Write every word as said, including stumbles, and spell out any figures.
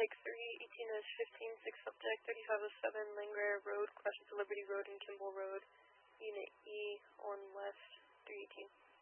Pike three eighteen is fifteen six subject thirty-five oh seven Langria Road, crashes to Liberty Road and Kimball Road. Unit E on left, three eighteen.